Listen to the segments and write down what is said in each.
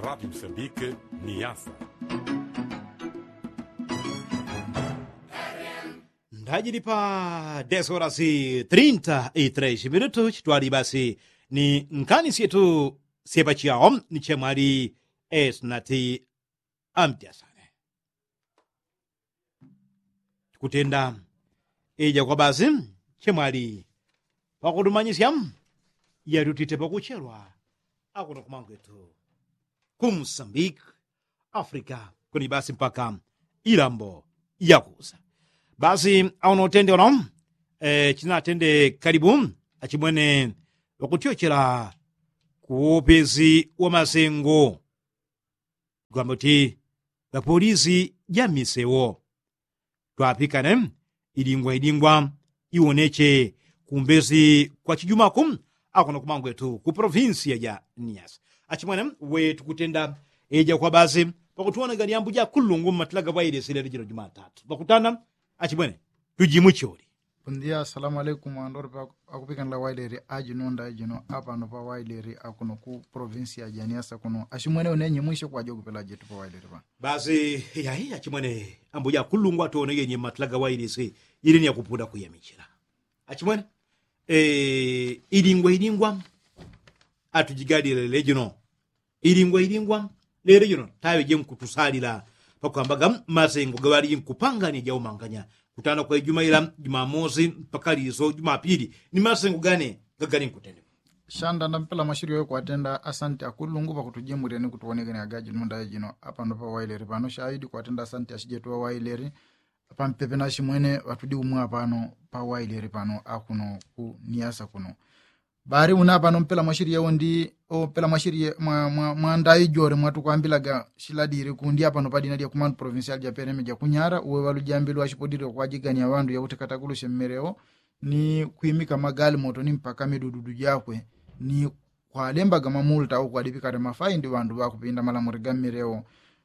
Rádio Moçambique, Niassa. Ndajiri pa 10:33 chitwali basi ni nkanisi yetu sepa chiao ni chemwali esnati amtiasane kutenda eja kwa basi chemwali pakudumanyisya yatutite pakucherwa akuno kumangwetu ku Moçambique Afrika kuni basi mpaka ilambo yakuza basi aunotende ono chinatende karibu achimwene wakutyochera kuopezi wa masengo gwamboti bapolisi ya misewo twapikane idingwa iwoneche kumbezi kwa chijumaku akuno kumangwetu ku provinsia ya Niassa achimwene wetu kutenda eja kwa basi pakutuona gani yambu ja kulungu matlaga waile sile rijiro Jumatatu pakutana achimwene tujimuchori. Bom dia, assalamu alaikum, andor pa akupikan la waileri ajinonda ajino apa no pa waileri akuno ku provinsia ya Niassa kuno ashimwene onenye mwisho kwa jogo pela jetu pa waileri ba. Basi yahi achimwene ambuja kulungwa tuone yenye matlaga waile si ilini ya kupuda kuyamichira. Achimwene idingwa atujigadi lele jino. Idingwa lele jino tawe jem kutusalila pakwambaga masengo gawari kupanga ni jaumanganya kutana kwa Ijumaila Jumamosi mpaka lizo Jumapili ni masengo gane gagani kutende shanda ndampela mashiri yo kwatenda asante akulungu pa kutujemure ni kutuonekane agaji nunda jino apa ndo pa waileri pano shahidi kwatenda asante ashijetu wa waileri apa mpepe na shimwene watudi umwa pano pa waileri pano akuno ku Niassa kuno bari unapa nompela mashiri yao ndi o pela mashiri mwandai jore mwatu kwambilaga shiladiri kundi apa nopadi nadia command provincial ya Pereme ja kunyara uwe walu jambilu ashipodiri kwa jigani ya wandu ya utekatakulu shemmereo ni kuimika magali moto ni mpaka midududu jakwe ni kwa lemba gama multa au kwa dipika remafai ndi wandu wako pinda mala murigamireo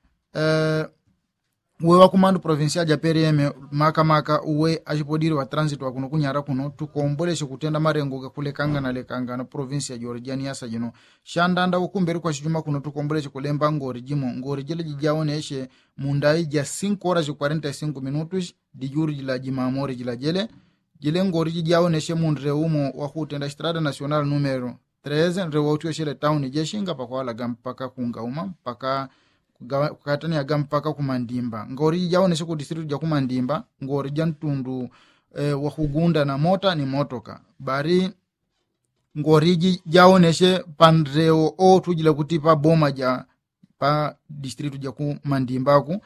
uwe wa command provincial ya Pereme maka uwe ashipodiri wa transit wa kuno kunyara kuno tukomboleshe kutenda marengo ga kulekanga na lekanga na provincia ya Niassa jino shandanda ukumberi kwa shijuma kuno tukomboleshe kulemba ngori jile jijaoneshe mundai ja 5 horas e 45 minutos di juri jila jimamori jila jile ngori jijaoneshe mundre umo wa kutenda Estrada Nacional numero 13 rewautu shele town jeshinga pakwala gampaka kungauma paka kukatani ya gampaka kumandimba ngori jaoneshe ku district ja kumandimba ngori jantundu wa kugunda na mota ni motoka bari ngori jaoneshe pandreo o tujila kutipa boma ja pa district ja kumandimba ku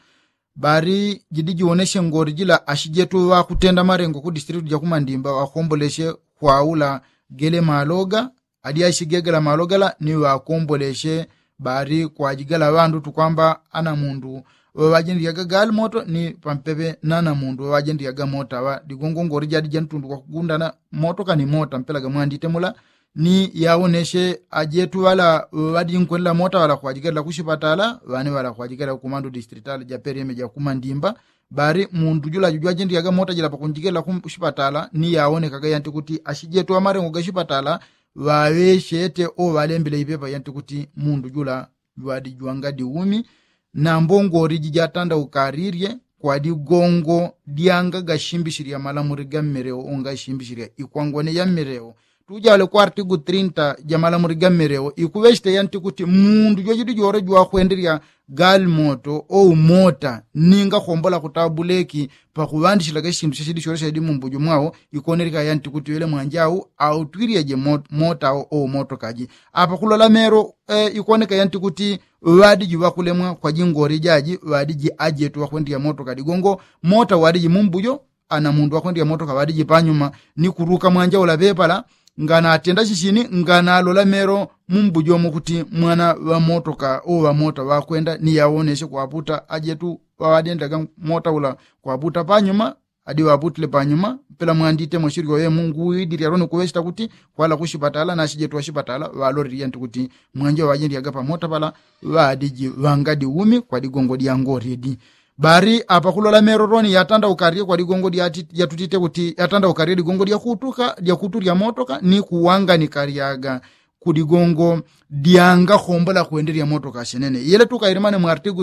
bari jidiji oneshe ngori jila ashijetu wa kutenda marengo ku district ja kumandimba wa komboleshe kwa ula gele maloga adi ashigegela malogala ni wa komboleshe bari kwa jigala wandu tukwamba ana mundu wajendi yaga gal moto ni pampepe nana mundu wajendi yaga mota wa digongo ngori jadi jantundu kwa kugundana moto kani mota mpela gamwandi temula ni yaoneshe ajetu wala wadi nkwela mota wala kwa jigala kushipatala wani wala kwa jigala kumando distrital ja Pereme ja kumandimba bari mundu jula jujua jendi yaga mota jila pakunjigala kushipatala ni yaone kaga yanti kuti ashijetu wa mare ngoga shipatala wawe shete o walembele ipepa yanti kuti mundu jula wadi juangadi umi na mbongo oriji jatanda ukaririe kwa di gongo dianga gashimbishiria malamuri gammereo onga shimbishiria ikwangwane ya mereo tujale kwa artigu 30 jamalamuri gammereo ikuweshte yanti kuti mundu jojidu jore jua kwendiria gal moto o mota ninga khombola kutabuleki pa kuwandishila gashindu shishidi shore shidi mumbuju mwao ikonerika yanti kuti yele mwanjau au twirie je mota o moto kaji apa kulola mero ikoneka yanti kuti wadi jiwa kulemwa kwa jingori jaji wadi ji ajetu wa kwendia moto kadi gongo mota wadi ji mumbujo ana mundu wa kwendia moto kawadi ji panyuma ni kuruka mwanjau la bepala ngana atenda shishini ngana alola mero mumbujo mukuti mwana wa motoka o wa mota wa kwenda ni yaoneshe kwa buta ajetu wadendaga mota ula kwa buta panyuma adi wabutile panyuma pela mwandite moshiriko ye mungu idiri yarone kuweshita kuti kwala kushipatala na shijetu wa shipatala walori yantu kuti mwanje wajendi yagapa mota pala wadiji wangadi umi kwa digongo di angoridi bari apa kulola meroroni yatanda ukarie kwa digongo di yatutite kuti yatanda ukarie digongo di yakutuka ya motoka ni kuwanga ni kariaga kudigongo dianga khombola kuenderia motoka shenene yele tukairimane mu article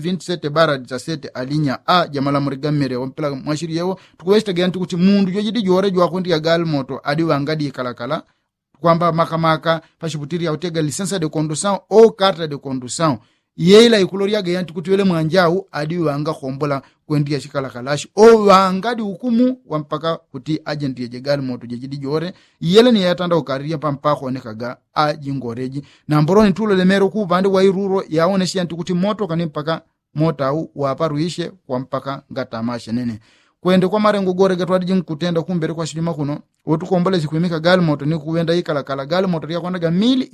127 alinya a jamala murigamere ompela mwashiri yewo tukwesta ganti kuti mundu jojidi jore jwa kundi ya gal moto adi wangadi kalakala kwamba makamaka pashiputiri ya utega license de condução au carte de condução yeila ikuloria ganti kuti wele mwanjau adi wanga khombola kuendia shikalakalashi o wangadi hukumu wampaka kuti agent ya gal moto jojidi jore yele ni yatanda ukaria pampa khonekaga ajingoreji na mboroni tulo lemero ku bande wa iruro yaoneshi anti kuti moto kani mpaka mota au waparuishe kwa mpaka ngatamasha nene kwende kwa marengo gore gatwadi jinkutenda kumbere kwa shilima kuno otukombole zikwimika gal moto ni kuwenda ikalakala gal moto ya kwanaga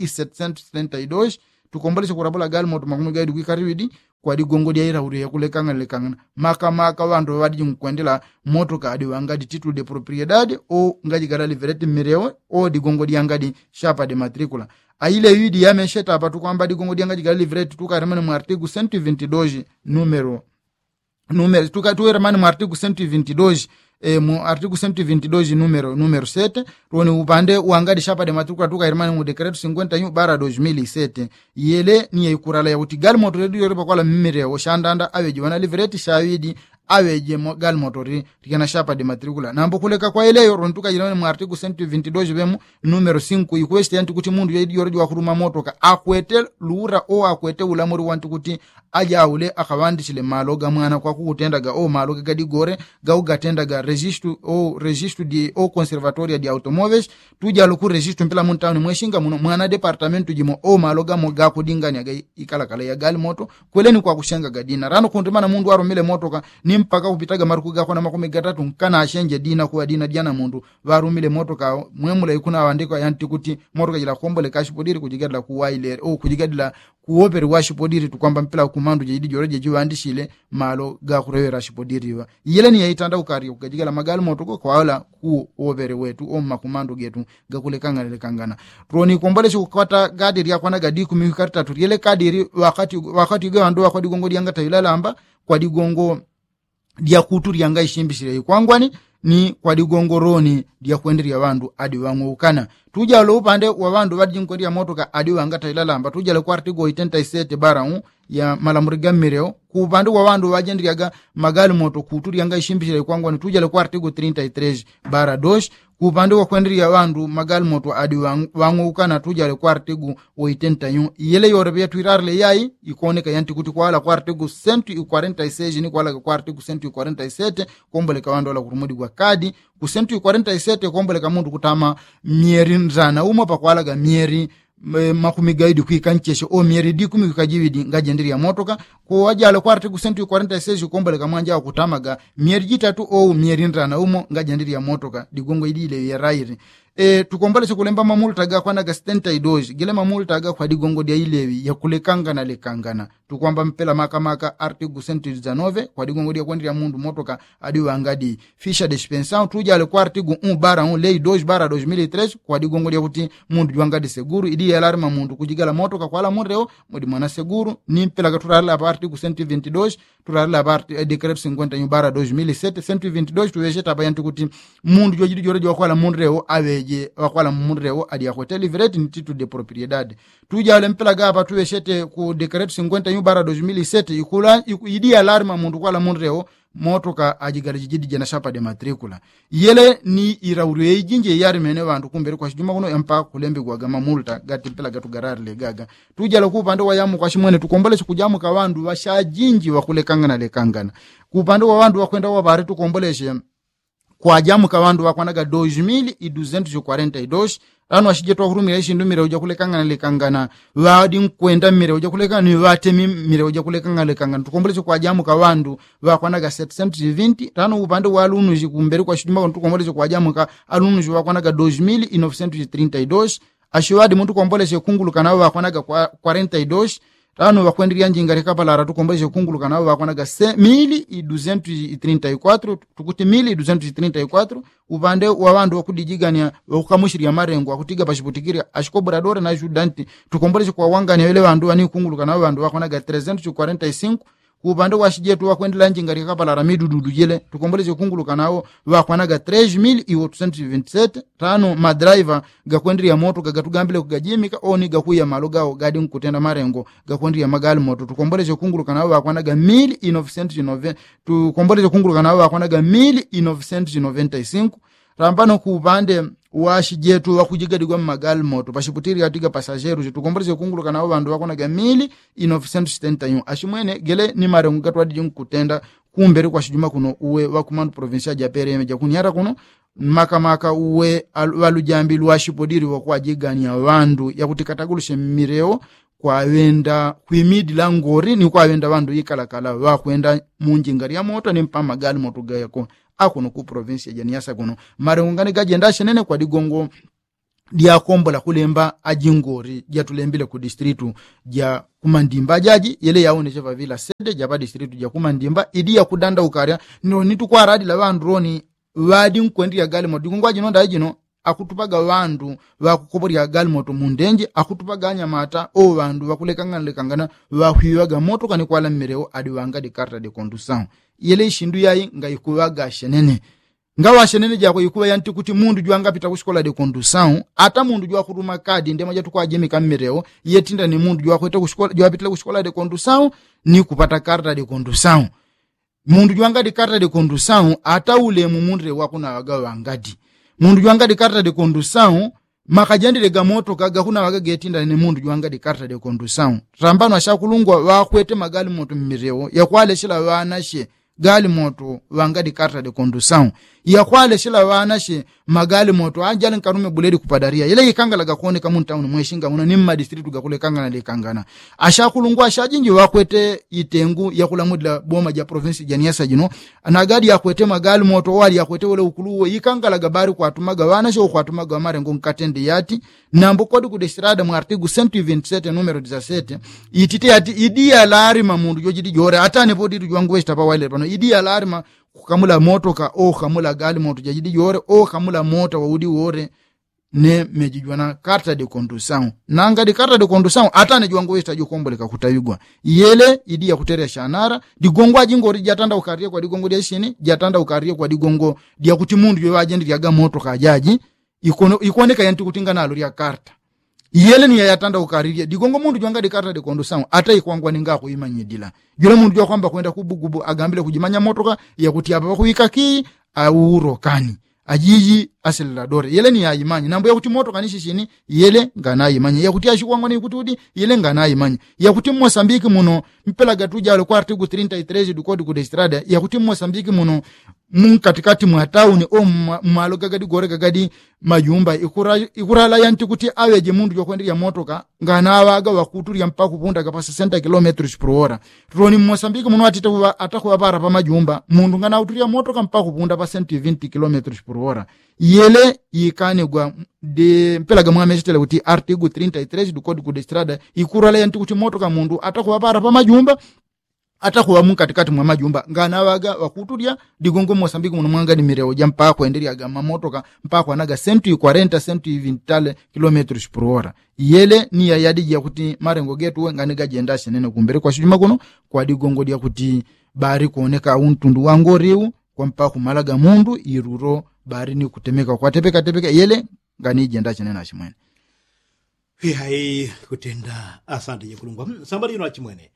1732 tukombole kurabula gal moto makumi gaidi kwikaribidi kwa digongo dia ira uri ya kulekanga lekanga maka wandu wadi jinkwendela moto ka adi wangadi title de propriedade o ngaji garali verete mireo o digongo dia ngadi chapa de matricula aile yidi yamesheta hapa tu kwamba digongo dia ngaji garali verete tukaramana mu artigo 122 numero tukatueramana mu artigo 122 mu artigo 122 numero 7 roni upande uangadi chapa de matricula tukaramana mu decreto 51/2007 yele ni yikurala ya utigal moto redu yorepa kwala mireo shandanda aweji wana liverete shawidi aweje gal motori tikana chapa de matricula nambo kuleka kwa ile yoro ntuka jirani mu article 122 bemu numero 5 ikweste yanti kuti mundu yedi yoro kuruma motoka akwete lura o akwete ulamuri wantu kuti aja ule akawandishile maloga mwana kwa kutenda ga o maloga gadi gore ga ugatenda ga registro di o conservatoria di automóveis tuja loku registro mpela muntawni mweshinga muno mwana departamento jimo o maloga moga kudingani ga ikalakala ya gali moto kweleni kwa kushenga gadina rano kundimana mundu arumile motoka ni mpaka kupitaga marukuga kwa na makumi gatatu nkana ashenje dina kuwa dina diana mundu varumile motoka mwemula ikuna wandiko yanti kuti motoka jila kombole kashipodiri kujigadla kuwaile o kujigadla kuoperi washipodiri tukwamba mpela kumandu jidi joreje jiwandishile malo ga kurewera shipodiriwa yele ni yaitanda ukari ukajigala magali moto kwa wala ku overe wetu o makumandu getu ga kulekanga lekangana roni kombole shukata gadiri yakwana gadi kumikarta turiyele kadiri wakati ga ando wakadi gongo dianga tayilala amba kwa digongo dia kuturi yanga ishimbishire kwangwani ni kwa digongoroni dia kuenderia wandu adi wangukana tuja lo upande wa wandu wadi jinkoria motoka adi wanga tailalamba tuja le article 87 ya malamuriga mireo ku upande wa wandu wajendiriaga magali moto kuturi yanga ishimbishire kwangwani tuja le article 33/2 ku upande wa kuenderia wandu magali moto adi wangukana tuja le article 81 yele yorebe tuirarle yai ikoneka yanti kuti kwala kwa article 146 ni kwala kwa article 147 kombole ka wandu wala kurumudi kwa kadi ku 147 kombole ka mundu kutama mieri nzana umo pakwala ga mieri makumi gaidi kuikancheshe o mieri di kumi kajibidi ngajendiri ya motoka ko wajalo kwa article 146 kombole ka mwanja kutamaga mieri jitatu o mieri nzana umo ngajendiri ya motoka digongo idile ya rairi tukombole kulemba mamulta ga kwa naga stenta idoji gile mamulta ga kwa digongo dia ilewi ya kulekanga na lekangana tukwamba mpela makamaka article 119 kwa digongo dia kwendria mundu motoka adi wangadi fisha dispensation tuja le kwa article 1/1 lei 2/2013 kwa digongo dia kuti mundu wangadi seguru idi alarma mundu kujigala motoka kwa la mureo mudi mwana seguru ni mpela ga turala pa article 122 turala pa decreto 51/2007 122 tuwejeta bayantu kuti mundu jojidi jorejo kwa la mureo aweje wakwala mureo adi ya hotel livrete ni title de propriedade tuja le mpela ga pa tuweshete ku decreto 51/2007 ikula idi alarma mundu kwa la mureo motoka ajigala jijidi jana chapa de matricula yele ni irauriye jinje yari mene wandu kumbere kwa shijuma kuno empa kulembe kwa gama multa gati mpela gatu garari le gaga tujala kupande wa yamu kwa shimwene tukombole kujamu ka wandu washajinji wakulekanga na lekangana kupande wa wandu wakwenda wa bari tukomboleshe kwa jamu ka wandu wakwanaga 2242 rano ashijeto hurumira ishi ndumira uja kulekanga na lekangana wadi nkwenda mire uja kulekanga ni watemi mire uja kulekanga lekangana tukomboleshe kwa jamu ka wandu wakwanaga 720 rano upande wa alunuji kumbere kwa shiduma tukomboleshe kwa jamu ka alunuji wakwanaga 2932 ashiwadi muntu komboleshe kungulu kana wakwanaga 42 rano wakwendiria njingari kapalara tukomboleshe kungulu kana wakwanaga 1234 tukuti 1234 upande wa wandu wakudijigania wakukamushiria marengo wakutiga pashiputikiri ashikobora dore na judanti tukomboleshe kwa wangani wele wandu wani kungulu kana wandu wakwanaga 345 kupande kwa shijetu wakwendela njingari kapala ramidududu jele tukomboleze kunguluka nao wakwanaga 3,827 tano madriver gakwendria moto gagatugambile kugajimika oni gakuya malo gao gadi nkutenda marengo gakwendria magali moto tukomboleze kunguluka nao wakwanaga 1,990 tukomboleze kunguluka nao wakwanaga 1,995 rambano kupande washijetu wakujigadigwa magali moto pashiputiri katika pasajeru tukomboleze kunguluka nao bandu wakwanaga 1,971 ashimwene gele ni marengo gatwadi nkutenda kumbere kwa shijuma kuno uwe wakumanu provincia japere yemeja kunyara kuno maka uwe walujambi lwashipodiri wakwajigania wandu yakutikatagulushe mireo kwa wenda kuimidi la ngori ni kwa wenda wandu ikalakala wakwenda munjingari ya moto ni mpama gali moto gayako akuno ku provincia janiasa kuno marengongani gajenda shenene kwa digongo dia kombo la kulemba ajingori dia tulembile ku distritu dia kumandimba jaji yele yaone cheva vila sede jaba distritu dia kumandimba idia kudanda ukaria no nitu kwa radi la vandroni wadi nkwendi ya gali moto digongo ajinonda ajino akutupaga wandu wakukobori ya gali moto mundenje akutupaga nyamata o wandu wakulekangana wahiwaga moto kani kwala mireo adi wanga di karta de condução yele ishindu yayi ngaikuwaga shenene ngawa shenene jako ikuwa yanti kuti mundu juanga pita kushikola de condução ata mundu jwa kuruma kadi ndema jatu kwa jemi kamireo yetinda ni mundu jwa kweta kushikola jwa pitila kushikola de condução ni kupata karta de condução mundu juanga di karta de condução ata ule mumundre wakuna waga wangadi mundu juanga di karta de condução makajandile gamoto kaga kuna waga getinda ni mundu juanga di karta de condução rambano ashakulungwa wakwete magali moto mireo yakwale shila wanashe gali moto wanga di karta de condução yakwale shila wanashe magali moto ajali nkarume buleri kupadaria ile ikangala gakone kamu town mweshinga muno nimma district gakule kangana de kangana ashakulungwa ashajinji wakwete itengu yakula mudla boma ja province janiasa jino anagadi yakwete magali moto wali yakwete wale ukuluwe ikangala gabari kwa tumaga wanashe kwa tumaga marengo nkatende yati nambo kodi ku destrada mu artigo 127 numero 17 itite ati idia larima mundu jojidi jore atane podi tujwangu westa pa wale pano idia larima kukamula moto ka o kamula gali moto jajidi jore o kamula moto waudi wore ne mejijwana karta de condução nanga de karta de condução atane jwangu westa jokomboleka kutayugwa yele idia kutere shanara digongo ajingori jatanda ukarie kwa digongo dia shini jatanda ukarie kwa digongo dia kuti mundu yo ajendi yaga moto ka jaji ikoneka yanti kutinga nalo ya karta yele ni yatanda ukaririe digongo mundu jwanga de karta de condução ata ikwangwa ninga kuimanyidila yule mundu jwa kwamba kwenda kubugubu agambile kujimanya motoka ya kutia baba kuika ki auro kani ajiji acelerador yele ni yayimanyi nambo ya kuti motoka nishishini yele ngana yimanyi ya kuti ashikwangwa ni kutudi yele ngana yimanyi ya kuti Mozambique muno mpela gatuja lo kwa artigo 33 du code de estrada ya kuti Mozambique muno katikati mwa town o malo gagadi gore gagadi mayumba ikurala yanti kuti aweje mundu yokwendira motoka ngana awaga wakuturi mpaka kupunda kapasa 60 km/h roni Mozambique muno atita atakuwa para pa majumba mundu ngana uturia motoka mpaka kupunda pa 120 km/h yele yikane gwa de pelaga mwamesitele kuti artigo 33 du code de estrada ikurala yanti kuti motoka mundu atakuwa para pa majumba atakuwa katikati mwa majumba ngana waga wakuturia digongo Mozambique muno mwanga ni mireo jampa kuendelea gama motoka mpaka wanaga 140 km/h yele ni yadi ya kuti marengo getu nganiga jenda shenene kumbere kwa shujuma kuno kwa digongo dia kuti bari kuoneka untundu wangoriu kwa mpaka kumalaga mundu iruro bari ni kutemeka kwa tepeka yele ngani jenda shenene ashimwene hai kutenda asante yekulungwa sambali ino achimwene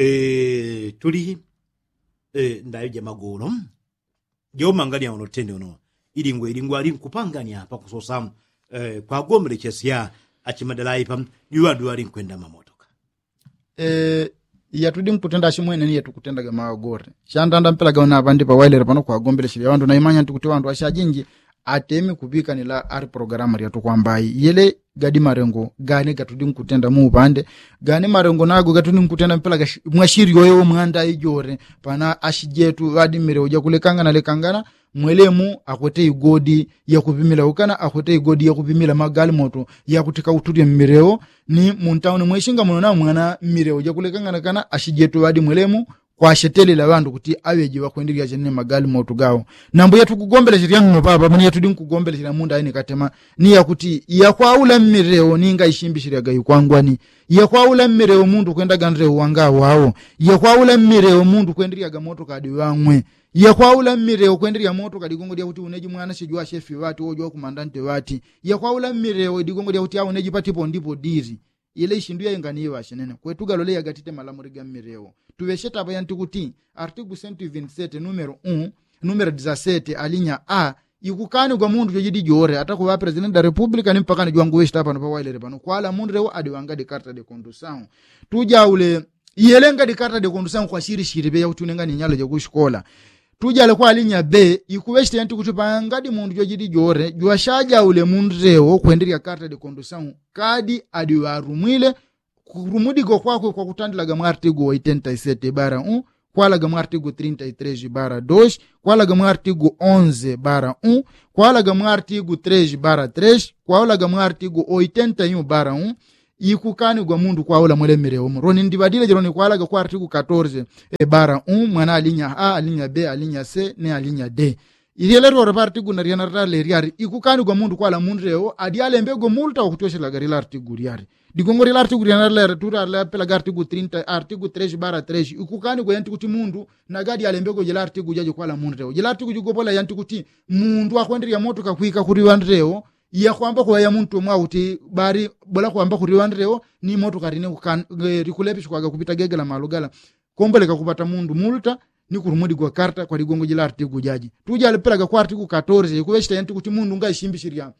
tuli ndayo jamagolo jo mangania ono tende ono ilingwa ali kupangania hapa kusosa kwa gomre chesia achimadala ipa yuandu ali kwenda mamotoka yatudi mkutenda ashimwene ni yetu kutenda gama gore shandanda mpela gaona abandi pa wile pano kwa gombele shiri wandu na imanya ntukuti wandu ashajinji atemi kubika ni la ari programa ya tukwambai yele gadi marengo gane gatudi mkutenda mu upande gane marengo nago gatudi mkutenda mpela mwashiri yoyo mwanda ijore pana ashijetu wadi mireo jakulekanga na lekangana mwelemu akwete igodi ya kupimila ukana akwete igodi ya kupimila magali moto ya kutika uturia mireo ni muntauni mweshinga mwana mwana mireo jakulekanga na kana ashijetu wadi mwelemu kwa shetele la wandu kuti aweje wakwendiria jene magali moto gao nambo ya tukugombele shiria ngopapa mani ya tudin kugombele shiria munda aini katema ni ya kuti ya kwa ula mmireo ninga ishimbi shiria gayu kwangwani ya kwa ula mmireo mundu kwenda gandreo wanga wao ya kwa ula mmireo mundu kwendiria gamoto kadi wangwe ya kwa ula mmireo kwendiria moto kadi gongo dia kuti uneji mwana shijua shefi wati ojo kumandante wati ya kwa ula mmireo digongo dia kuti ya uneji patipo ndipo diri ile ishindu ya inganiwa shenene kwetu lole ya gatite malamuriga mmireo tuwesheta hapa yanti kuti article 127 numero 1 numero 17 alinya a ikukani kwa mundu jojidi jore ata kwa president da republika ni mpaka ni jwangu weshta hapa no waile repano kwa la mundu rewo adiwanga de carte de condução tuja ule yelenga de carte de condução kwa shiri be ya utunenga ni nyalo je kushikola tuja le kwa alinya b ikuweshta yanti kutupanga di mundu jojidi jore jwashaja ule mundu rewo kwendiria carte de condução kadi adiwarumwile kurumudi go kwako kwa kutandilaga mu artigo 87 bara 1 kwalaga mu artigo 33 bara 2 kwalaga mu artigo 11 bara 1 kwalaga mu artigo 3 bara 3 kwalaga mu artigo 81 bara 1 ikukani gwa mundu kwa ula mwele mireo roni ndibadile jironi kwalaga kwa artigo 14 bara 1 mwana alinya a alinya b alinya c ne alinya d ilelero repartigo na riana riari ikukani gwa mundu kwa la mundu reo adiale mbego multa okutosha gari la artigo riari digongori la artigo riana la tura la pela artigo 30 artigo 3 bara 3 ikukani gwa yanti kuti mundu na gadi ale mbego jela artigo jaje kwa la mundu reo jela artigo jugopola yanti kuti mundu akwendria moto kakwika kuri wandreo ya kwamba kwa ya muntu mwa uti bari bola kwamba kuri wandreo ni moto karine rikulepisha kwa kupita gegela malugala komboleka kupata mundu multa ni kurumudi kwa karta kwa ligongo jila artigo jaji tuja alepelaga kwa artigo 14 ikuweshita yanti kuti mundu nga ishimbi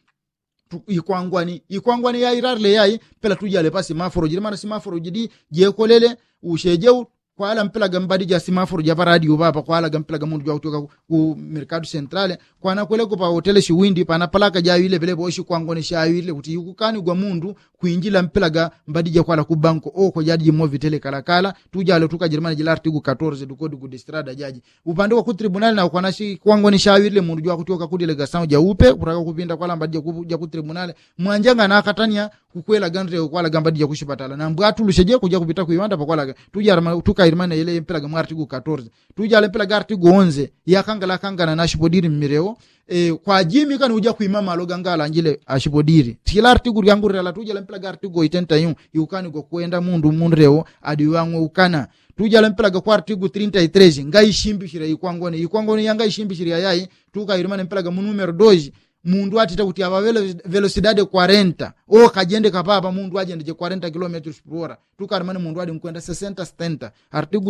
ikwangwani ya irarle yai pela tuja alepasi maforo jiri mana simaforo jidi jekolele ushejeu kwa ala mpelaga mbadi ja simaforo java radio baba kwa ala mpelaga mundu jwa kutoka ku Mercado Centrale kwa nakweleko pa hotele shiwindi pa napalaka ja yile vile boshi kwangoni sha yile kuti yukukani gwa mundu kuinjila mpelaga mbadi ja kwa la ku banko kwa jadi mo vitele kalakala tuja alo tuka Jerumani jila artigo 14 du code de strada jaji upande wa ku tribunal na kwa nashi kwangoni sha yile mundu jwa kutoka ku delegation ja upe kutaka kupinda kwa mbadi ja ku tribunal mwanjanga na akatania kukwela gandre kwa la gambadi ja kushipatala na mbwatu lusheje kuja kupita kuiwanda pa kwa la tuja tuka Irmana ile mpelaga mu artigo 14 tuja ale mpelaga artigo 11 yakangala kangana na shipodiri mireo kwa jimi kan uja kuimama alogangala njile ashipodiri tila artigo yangu rela tuja ale mpelaga artigo 81 yukani go kwenda mundu reo adiwangwe ukana tuja ale mpelaga kwa artigo 33 ngai shimbishira ikwangone yanga ishimbishira yai tuka Irmana mpelaga mu numero 2 mundu atita kuti ava velocidade 40 o kajende kapapa mundu ajende je 40 km/h tukarimani mundu adi mkwenda 60 artigo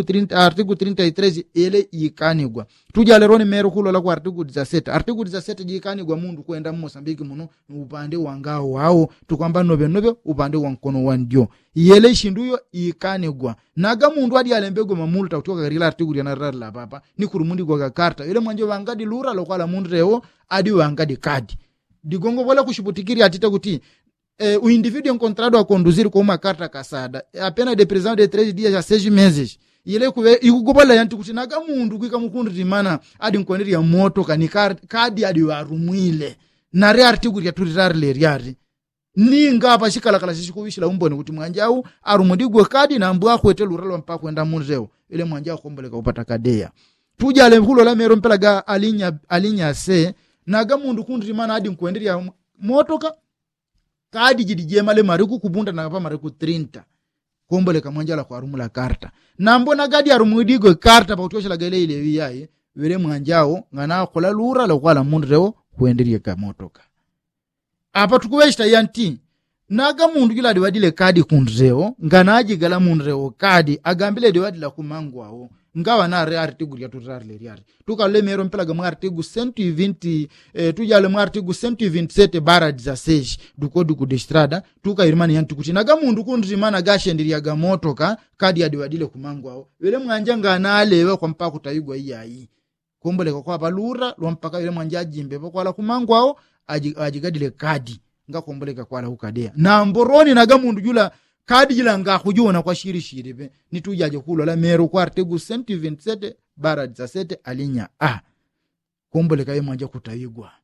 33 ele ikanigwa tujale roni mero kulo la kwa artigo 17 jikanigwa mundu kwenda Mozambique muno upande wangao wao tukwamba nobe upande wa mkono wa ndio yele shinduyo ikanigwa naga mundu adi alembego mamulta kutoka garila artigo ya narala papa ni kurumundi kwa karta ile mwanje wangadi lura lo kwa mundu reo adi wangadi kadi digongo wala kushibutikiri atita kuti o indivíduo encontrado a conduzir com uma carta caçada apenas de prisão de 3 dias a 6 meses ile kuwe ikugobola yanti kuti naga mundu kwika mukundu rimana adi nkoniri ya moto kani kadi adi warumwile na re artigo ya turirar le riari ninga pa shikala shikuwishila umbone kuti mwanjau arumudigwe kadi na mbwa kwete luralo mpaka kwenda munzeo ile mwanjau komboleka upata kadeya tuja ale hulo la mero mpelaga alinya se naga mundu kundi mana adi nkwendiria motoka kadi jidijema le mariku kubunda na pa mariku 30 komboleka mwanjala kwa rumula karta na mbona gadi arumudigo karta pa utosha la gele ile wiyai wele mwanjao ngana kola lura lo kwala mundu reo kuendiria ka motoka apa tukuweshita yanti naga mundu gila diwadile kadi kundreo nganaji gala mundu reo kadi agambile diwadila kumangwao ngawa na re artigo ya turarle riari tukale mero mpelaga mu artigo 120 tujale mu artigo 127 bara 16 du code de strada tuka Irmani yantu kuti naga mundu kundrimana gashendiria ga motoka kadi adiwadile kumangwao wele mwanjanga na alewe kwa mpaka kutayigwa iyayi komboleka kwa balura lo mpaka wele mwanjaji mbebe kwa la kumangwao ajigadile kadi nga komboleka kwa la ukadea na mboroni naga mundu jula kadi jila nga kujona kwa shiri be nitujaje kulo la mero kwa artigo 127 bara 17 alinya a komboleka ye mwanja kutayigwa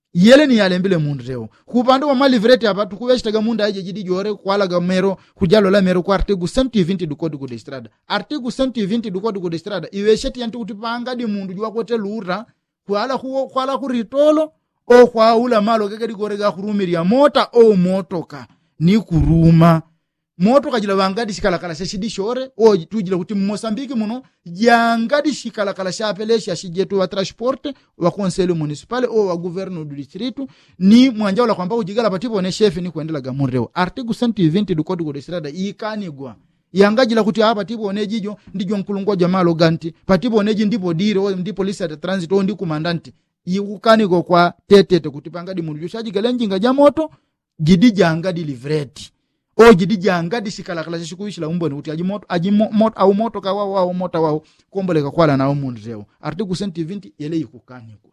yele ni yalembele mundu reo kupande wa malivrete apa tukuweshtaga mundu aje jidi jore kwalaga mero kujalo la mero kwa artigo 120 du code de estrada artigo 120 du code de estrada iwesheti yanti utipanga di mundu jwa kote lura kwala kuritolo o kwa ula malo keke di gorega kurumiri ya mota o motoka ni kuruma moto kajila wangadi shikalakala shidi shore o tujila kuti Mozambique muno jangadi shikalakala shapelesha shijetu wa transport wa conseil municipal o wa gouverneur du district ni mwanja wala kwamba ujigala patipo ne chef ni kuendela gamureo article 120 du code de estrada ikanigwa yangajila kuti hapa tipo nejijo ndijo nkulungwa jamalo ganti patipo neji ndipo dire o ndipo lisa de transit o ndi kumandanti ikanigwa kwa tetete kuti pangadi mundu shaji galenjinga jamoto jidi jangadi livreti o jidi jangadi shikalakala shikuishila umboni kuti ajimoto au moto ka wao mota wao komboleka kwala na umundu reo article 120 yele ikukaniko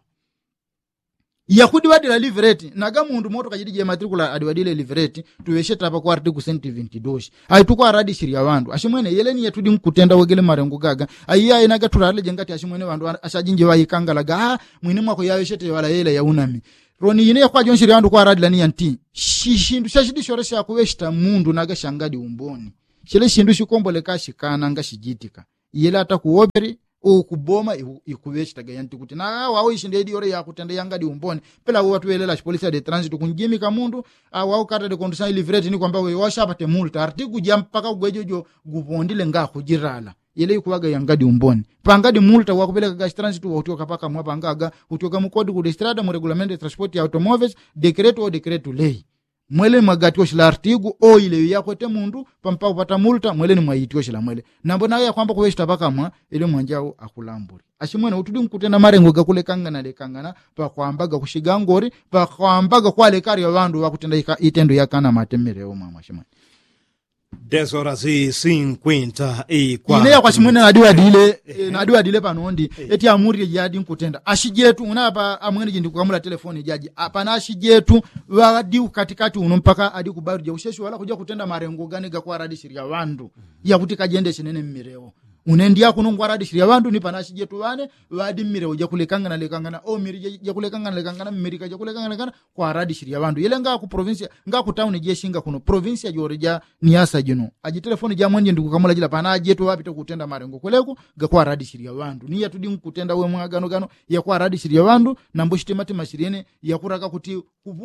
yakudi wadila livreti naga mundu moto kajidi je matricula adiwadile livreti tuwesheta hapa kwa article 122 aituko aradi shiria wandu ashimwene yele ni yatudi mkutenda wegele marengo gaga ayiya inaga turale jengati ashimwene wandu ashajinje wayikangalaga mwini mwako yaweshete wala yele ya unami roni yine kwa jonshiri yandu kwa radila ni yanti shishindu shashidi shoresha kuweshta mundu naga shangadi umboni shile shindu shikomboleka shikana nga shijitika yele ata kuoberi o kuboma ikuweshta gayanti kuti na wao ishinde idi ore ya kutenda yangadi umboni pela watu welela polisi de transit kunjimi ka mundu wao kata de condition livrete ni kwamba wewe washapate multa artiku jampaka gwejojo gupondile nga kujirala yele ikuwaga yangadi umboni pangadi multa wakupeleka gas transit wautoka paka mwapa ngaga utoka mukodi ku estrada mu regulamento de transport ya automóveis decreto lei mwele magati oshila artigu o ile yakote mundu pampa upata multa mwele ni mwaiti oshila mwele nambona ya kwamba kuweshta paka mwa ile mwanjao akulamburi ashimwene utudi mkutena marengo gakule kangana pa kwambaga kushigangori pa kwambaga kwale kari ya wandu wakutenda itendo yakana matemere mama ashimwene 10:54 ile kwa shimwene adiwa dile panondi eti amuri jadi nkutenda ashijetu unapa amwene jindi kukamula telefoni jaji apana ashijetu wadi katikati uno mpaka adi kubaru je usheshi wala kuja kutenda marengo gani ga kwa radi shiria wandu ya kutika jende shinene mmireo unendia kunungwa radi shiria wandu ni pana ashijetu wane wadi mmireo ja kulekangana o miri ja kulekangana mmirika ja kulekangana kwa radi shiria wandu ile nga ku province nga ku town je shinga kuno province ya Georgia niasa jino aji telefoni ja mwenje ndikukamula jila pana ajetu wapi to kutenda marengo kuleku ga kwa radi shiria wandu ni yatudi mkutenda we mwagano ya kwa radi shiria wandu na mbushite mate mashirene ya kuraka kuti